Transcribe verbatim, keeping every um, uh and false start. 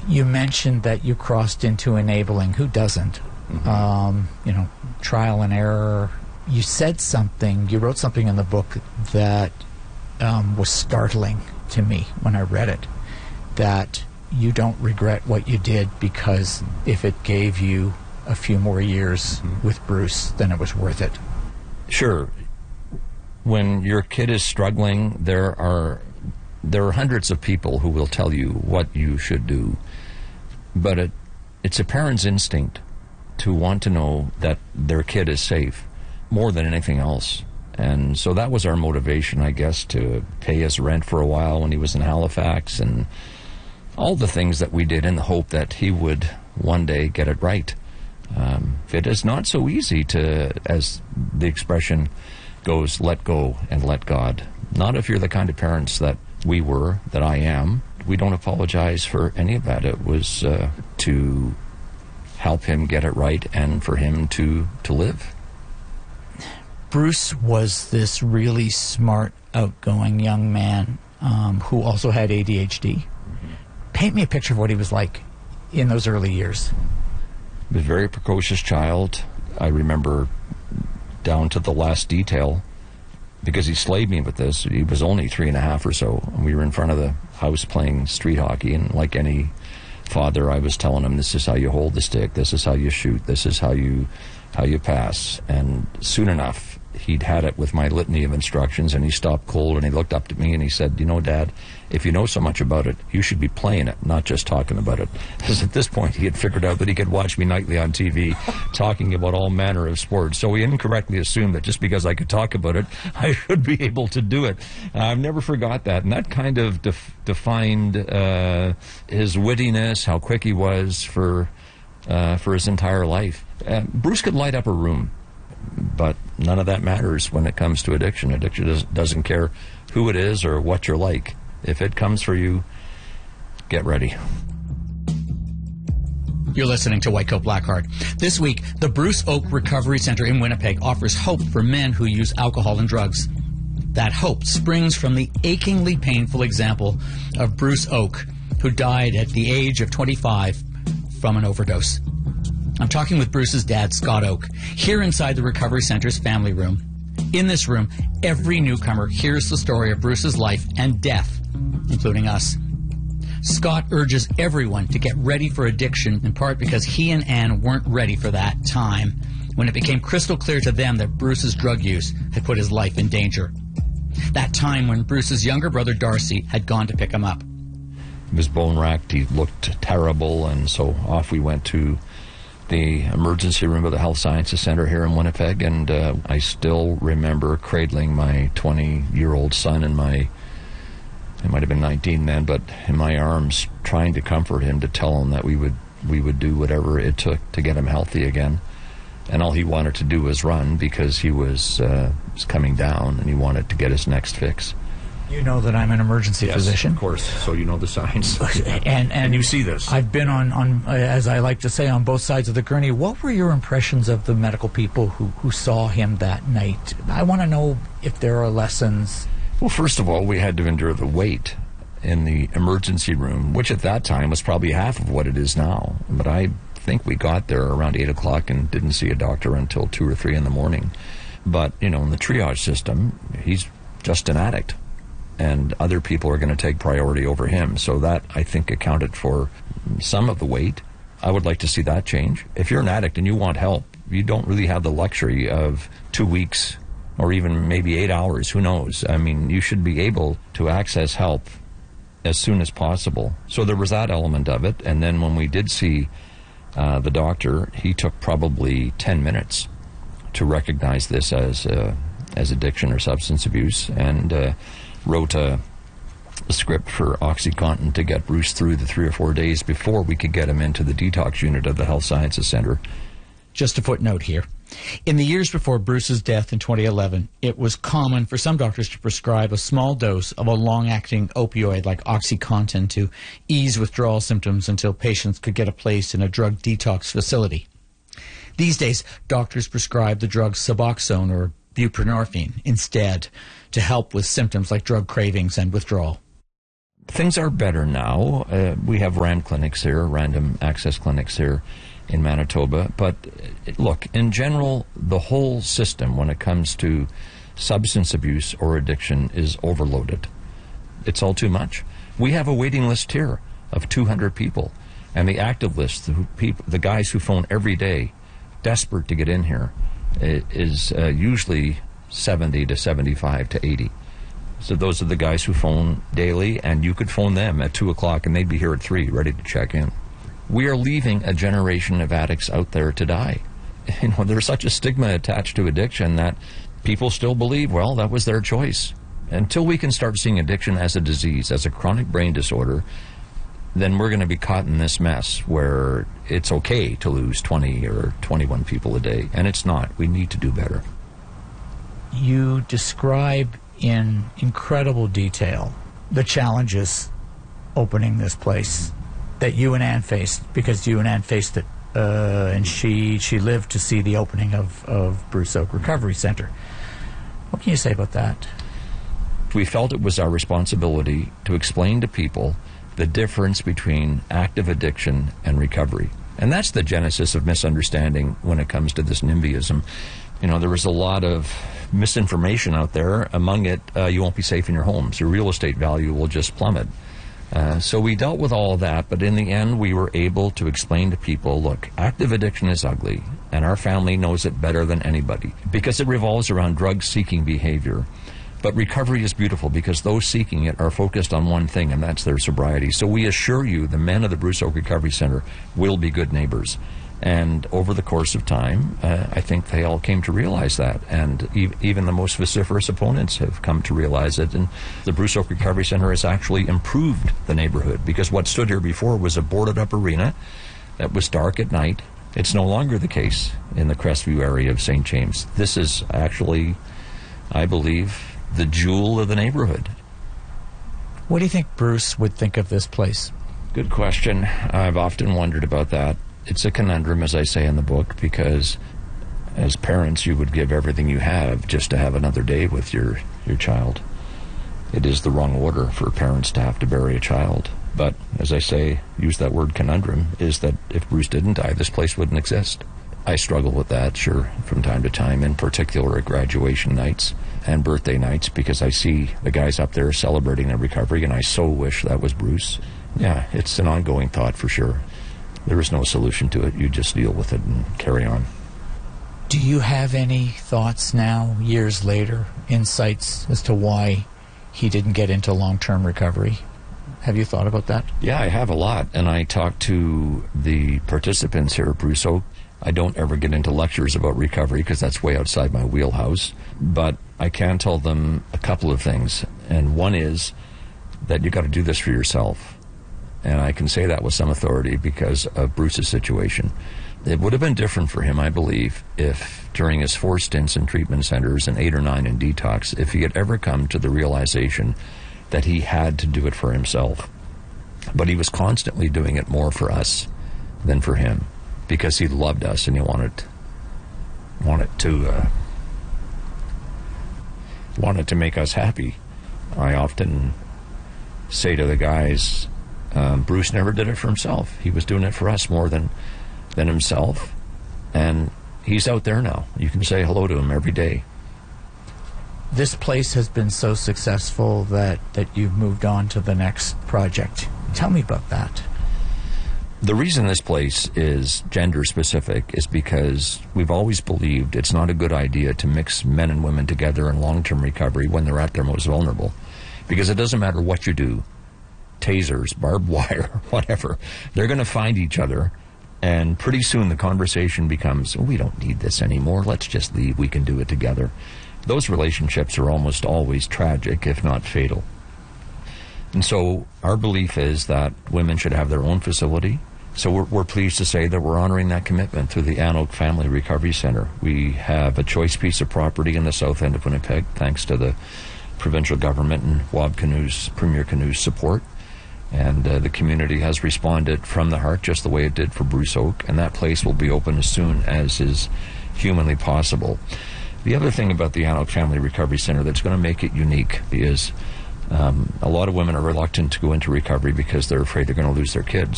You mentioned that you crossed into enabling. Who doesn't? Mm-hmm. Um, you know, trial and error. You said something, you wrote something in the book that um, was startling to me when I read it, that you don't regret what you did because if it gave you a few more years mm-hmm. with Bruce, then it was worth it. Sure. When your kid is struggling, there are there are hundreds of people who will tell you what you should do, but it it's a parent's instinct to want to know that their kid is safe more than anything else. And so that was our motivation, I guess, to pay his rent for a while when he was in Halifax, and all the things that we did in the hope that he would one day get it right. Um, it is not so easy to, as the expression goes, let go and let God. Not if you're the kind of parents that we were, that I am. We don't apologize for any of that. It was uh, to help him get it right and for him to, to live. Bruce was this really smart, outgoing young man um, who also had A D H D. Mm-hmm. Paint me a picture of what he was like in those early years. He was a very precocious child. I remember down to the last detail, because he slayed me with this. He was only three and a half or so, and we were in front of the house playing street hockey, and like any father, I was telling him, this is how you hold the stick, this is how you shoot, this is how you how you pass. And soon enough, he'd had it with my litany of instructions, and he stopped cold, and he looked up at me, and he said, you know, Dad, if you know so much about it, you should be playing it, not just talking about it. Because at this point, he had figured out that he could watch me nightly on T V talking about all manner of sports. So he incorrectly assumed that just because I could talk about it, I should be able to do it. Uh, I've never forgot that. And that kind of def- defined uh, his wittiness, how quick he was for, uh, for his entire life. Uh, Bruce could light up a room, but none of that matters when it comes to addiction. Addiction does, doesn't care who it is or what you're like. If it comes for you, get ready. You're listening to White Coat Black Heart. This week, the Bruce Oak Recovery Center in Winnipeg offers hope for men who use alcohol and drugs. That hope springs from the achingly painful example of Bruce Oak, who died at the age of twenty-five from an overdose. I'm talking with Bruce's dad, Scott Oak, here inside the Recovery Center's family room. In this room, every newcomer hears the story of Bruce's life and death, including us. Scott urges everyone to get ready for addiction, in part because he and Ann weren't ready for that time when it became crystal clear to them that Bruce's drug use had put his life in danger. That time when Bruce's younger brother, Darcy, had gone to pick him up. He was bone-racked, he looked terrible, and so off we went to the emergency room of the Health Sciences Center here in Winnipeg, and uh, I still remember cradling my twenty-year-old son in my, it might have been nineteen then, but in my arms, trying to comfort him, to tell him that we would we would do whatever it took to get him healthy again. And all he wanted to do was run because he was, uh, was coming down, and he wanted to get his next fix. You know that I'm an emergency yes, physician. Of course, so you know the signs. and, and, and you see this. I've been on, on, as I like to say, on both sides of the gurney. What were your impressions of the medical people who, who saw him that night? I want to know if there are lessons. Well, first of all, we had to endure the wait in the emergency room, which at that time was probably half of what it is now. But I think we got there around eight o'clock and didn't see a doctor until two or three in the morning. But, you know, in the triage system, he's just an addict, and other people are going to take priority over him. So that, I think, accounted for some of the wait. I would like to see that change. If you're an addict and you want help, you don't really have the luxury of two weeks or even maybe eight hours. Who knows? I mean, you should be able to access help as soon as possible. So there was that element of it. And then when we did see uh, the doctor, he took probably ten minutes to recognize this as, uh, as addiction or substance abuse, and uh, wrote a, a script for OxyContin to get Bruce through the three or four days before we could get him into the detox unit of the Health Sciences Center. Just a footnote here. In the years before Bruce's death in twenty eleven, it was common for some doctors to prescribe a small dose of a long-acting opioid like OxyContin to ease withdrawal symptoms until patients could get a place in a drug detox facility. These days, doctors prescribe the drugs Suboxone or buprenorphine instead to help with symptoms like drug cravings and withdrawal. Things are better now. Uh, we have RAM clinics here, random access clinics here in Manitoba. But uh, look, in general, the whole system when it comes to substance abuse or addiction is overloaded. It's all too much. We have a waiting list here of two hundred people. And the active list, the, people, the guys who phone every day, desperate to get in here, is uh, usually seventy to seventy-five to eighty. So those are the guys who phone daily, and you could phone them at two o'clock and they'd be here at three, ready to check in. We are leaving a generation of addicts out there to die. You know, there's such a stigma attached to addiction that people still believe, well, that was their choice. Until we can start seeing addiction as a disease, as a chronic brain disorder, then we're going to be caught in this mess where it's okay to lose twenty or twenty-one people a day, and it's not. We need to do better. You describe in incredible detail the challenges opening this place that you and Ann faced, because you and Ann faced it, uh, and she she lived to see the opening of, of Bruce Oak Recovery Center. What can you say about that? We felt it was our responsibility to explain to people the difference between active addiction and recovery. And that's the genesis of misunderstanding when it comes to this NIMBYism. You know, there was a lot of misinformation out there. Among it, uh, you won't be safe in your homes. Your real estate value will just plummet. Uh, so we dealt with all of that, but in the end, we were able to explain to people, look, active addiction is ugly, and our family knows it better than anybody, because it revolves around drug-seeking behavior. But recovery is beautiful because those seeking it are focused on one thing, and that's their sobriety. So we assure you the men of the Bruce Oak Recovery Center will be good neighbors. And over the course of time, uh, I think they all came to realize that. And e- even the most vociferous opponents have come to realize it. And the Bruce Oak Recovery Center has actually improved the neighborhood, because what stood here before was a boarded-up arena that was dark at night. It's no longer the case in the Crestview area of Saint James. This is actually, I believe, the jewel of the neighborhood. What do you think Bruce would think of this place? Good question. I've often wondered about that. It's a conundrum, as I say in the book, because as parents, you would give everything you have just to have another day with your, your child. It is the wrong order for parents to have to bury a child. But, as I say, use that word conundrum, is that if Bruce didn't die, this place wouldn't exist. I struggle with that, sure, from time to time, in particular at graduation nights and birthday nights, because I see the guys up there celebrating their recovery, and I so wish that was Bruce. Yeah, it's an ongoing thought for sure. There is no solution to it. You just deal with it and carry on. Do you have any thoughts now, years later, insights as to why he didn't get into long-term recovery? Have you thought about that? Yeah, I have a lot, and I talk to the participants here at Bruce Oak. I don't ever get into lectures about recovery because that's way outside my wheelhouse, but I can tell them a couple of things, and one is that you got to do this for yourself. And I can say that with some authority because of Bruce's situation. It would have been different for him, I believe, if during his four stints in treatment centers and eight or nine in detox, if he had ever come to the realization that he had to do it for himself. But he was constantly doing it more for us than for him, because he loved us and he wanted wanted to uh, wanted to make us happy. I often say to the guys, um, Bruce never did it for himself. He was doing it for us more than than himself, and he's out there now. You can say hello to him every day. This place has been so successful that, that you've moved on to the next project. Tell me about that. The reason this place is gender specific is because we've always believed it's not a good idea to mix men and women together in long-term recovery when they're at their most vulnerable. Because it doesn't matter what you do, tasers, barbed wire, whatever, they're going to find each other, and pretty soon the conversation becomes, we don't need this anymore, let's just leave, we can do it together. Those relationships are almost always tragic, if not fatal. And so our belief is that women should have their own facility. So we're, we're pleased to say that we're honoring that commitment through the Ann Oak Family Recovery Center. We have a choice piece of property in the south end of Winnipeg, thanks to the provincial government and Wab Canoe's, Premier Canoe's support. And uh, the community has responded from the heart, just the way it did for Bruce Oak. And that place will be open as soon as is humanly possible. The other thing about the Ann Oak Family Recovery Center that's going to make it unique is Um, a lot of women are reluctant to go into recovery because they're afraid they're going to lose their kids.